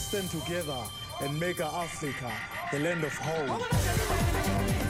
stand together and make our Africa the land of hope.